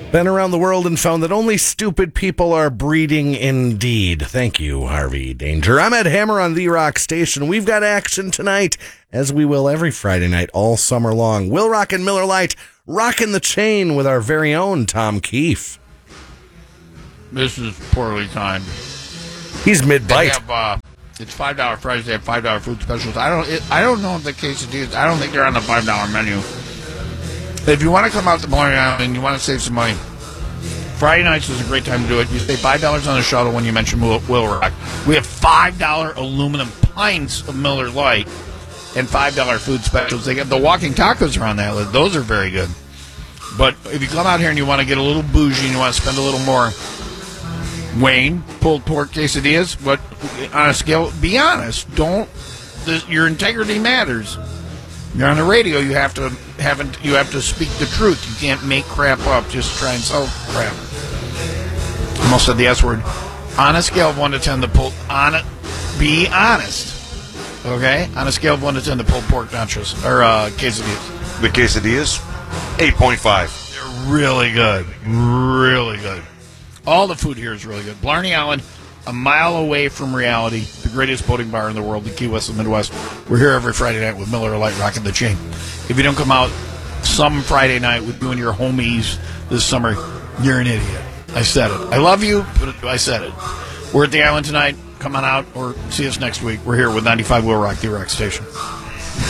Been around the world and found that only stupid people are breeding indeed. Thank you, Harvey Danger. I'm Ed Hammer on The Rock Station. We've got action tonight, as we will every Friday night all summer long. Will Rock and Miller Lite rocking the chain with our very own Tom Keefe. This is poorly timed. He's mid-bite. It's $5 Fridays. They have $5 food specials. I don't know if the quesadillas. I don't think they're on the $5 menu. If you want to come out to Bowling Island and you want to save some money, Friday nights is a great time to do it. You save $5 on the shuttle when you mention Will Rock. We have $5 aluminum pints of Miller Lite and $5 food specials. They got the walking tacos are on that list. Those are very good. But if you come out here and you want to get a little bougie and you want to spend a little more, Wayne, pulled pork quesadillas, but on a scale, be honest. Your integrity matters. You're on the radio. You have to speak the truth. You can't make crap up. Just try and sell crap. Almost said the S word. On a scale of 1 to 10, be honest. Okay? On a scale of 1 to 10, the pulled pork nachos or quesadillas. The quesadillas, 8.5. They're really good. Really good. All the food here is really good. Blarney Island, a mile away from reality, the greatest boating bar in the world, the Key West of the Midwest. We're here every Friday night with Miller Lite rocking the chain. If you don't come out some Friday night with you and your homies this summer, you're an idiot. I said it. I love you, but I said it. We're at the island tonight. Come on out or see us next week. We're here with 95 Will Rock, The Rock Station.